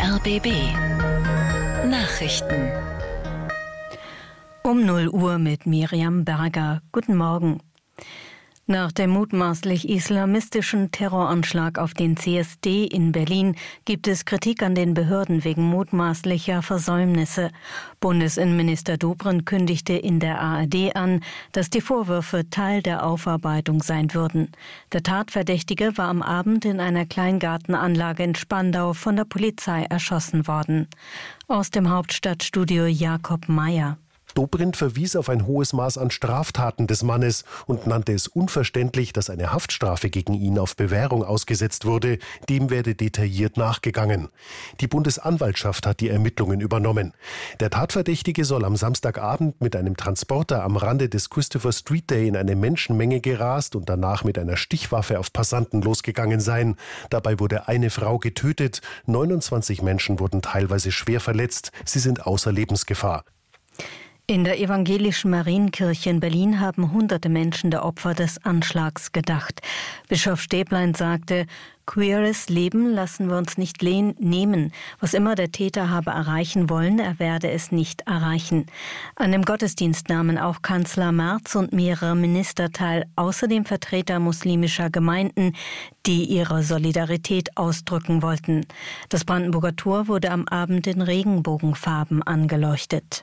RBB Nachrichten. Um 0 Uhr mit Miriam Berger. Guten Morgen. Nach dem mutmaßlich islamistischen Terroranschlag auf den CSD in Berlin gibt es Kritik an den Behörden wegen mutmaßlicher Versäumnisse. Bundesinnenminister Dobrindt kündigte in der ARD an, dass die Vorwürfe Teil der Aufarbeitung sein würden. Der Tatverdächtige war am Abend in einer Kleingartenanlage in Spandau von der Polizei erschossen worden. Aus dem Hauptstadtstudio Jakob Meyer. Dobrindt verwies auf ein hohes Maß an Straftaten des Mannes und nannte es unverständlich, dass eine Haftstrafe gegen ihn auf Bewährung ausgesetzt wurde. Dem werde detailliert nachgegangen. Die Bundesanwaltschaft hat die Ermittlungen übernommen. Der Tatverdächtige soll am Samstagabend mit einem Transporter am Rande des Christopher Street Day in eine Menschenmenge gerast und danach mit einer Stichwaffe auf Passanten losgegangen sein. Dabei wurde eine Frau getötet. 29 Menschen wurden teilweise schwer verletzt. Sie sind außer Lebensgefahr. In der evangelischen Marienkirche in Berlin haben hunderte Menschen der Opfer des Anschlags gedacht. Bischof Stäblein sagte, queeres Leben lassen wir uns nicht nehmen. Was immer der Täter habe erreichen wollen, er werde es nicht erreichen. An dem Gottesdienst nahmen auch Kanzler Merz und mehrere Minister teil, außerdem Vertreter muslimischer Gemeinden, die ihre Solidarität ausdrücken wollten. Das Brandenburger Tor wurde am Abend in Regenbogenfarben angeleuchtet.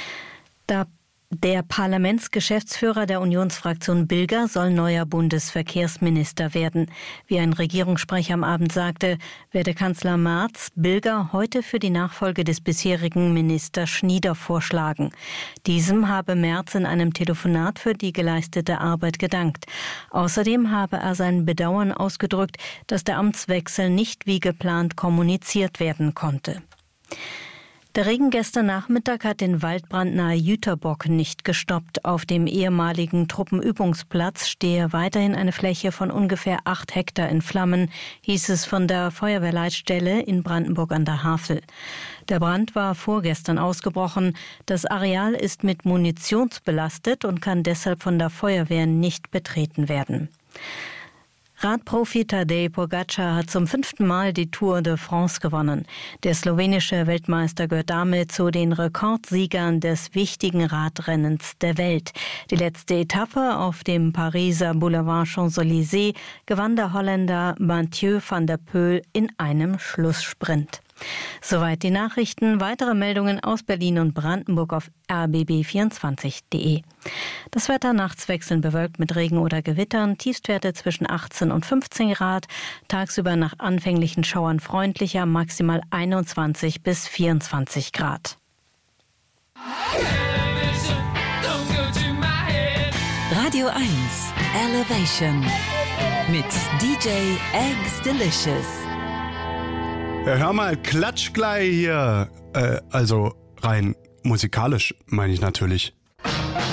Der Parlamentsgeschäftsführer der Unionsfraktion Bilger soll neuer Bundesverkehrsminister werden. Wie ein Regierungssprecher am Abend sagte, werde Kanzler Merz Bilger heute für die Nachfolge des bisherigen Ministers Schnieder vorschlagen. Diesem habe Merz in einem Telefonat für die geleistete Arbeit gedankt. Außerdem habe er sein Bedauern ausgedrückt, dass der Amtswechsel nicht wie geplant kommuniziert werden konnte. Der Regen gestern Nachmittag hat den Waldbrand nahe Jüterbock nicht gestoppt. Auf dem ehemaligen Truppenübungsplatz stehe weiterhin eine Fläche von ungefähr 8 Hektar in Flammen, hieß es von der Feuerwehrleitstelle in Brandenburg an der Havel. Der Brand war vorgestern ausgebrochen. Das Areal ist mit munitionsbelastet und kann deshalb von der Feuerwehr nicht betreten werden. Radprofi Tadej Pogačar hat zum 5. Mal die Tour de France gewonnen. Der slowenische Weltmeister gehört damit zu den Rekordsiegern des wichtigen Radrennens der Welt. Die letzte Etappe auf dem Pariser Boulevard Champs-Élysées gewann der Holländer Mathieu van der Poel in einem Schlusssprint. Soweit die Nachrichten. Weitere Meldungen aus Berlin und Brandenburg auf rbb24.de. Das Wetter nachts wechselnd bewölkt mit Regen oder Gewittern, Tiefstwerte zwischen 18 und 15 Grad, tagsüber nach anfänglichen Schauern freundlicher, maximal 21 bis 24 Grad. Radio 1 Elevation mit DJ Eggs Delicious. Hör mal, klatsch gleich hier. Also rein musikalisch meine ich natürlich.